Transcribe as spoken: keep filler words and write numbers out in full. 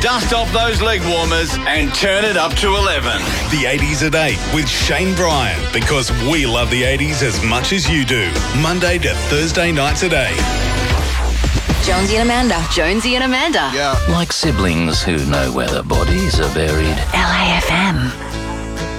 Dust off those leg warmers and turn it up to eleven. The eighties at eight with Shane Bryan, because we love the eighties as much as you do. Monday to Thursday nights at eight. Jonesy and Amanda. Jonesy and Amanda. Yeah. Like siblings who know where their bodies are buried. L A F M.